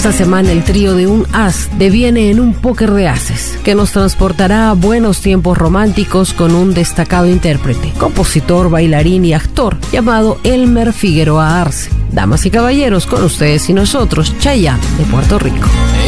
Esta semana el trío de un as deviene en un póker de ases, que nos transportará a buenos tiempos románticos con un destacado intérprete, compositor, bailarín y actor llamado Elmer Figueroa Arce. Damas y caballeros, con ustedes y nosotros, Chayanne de Puerto Rico.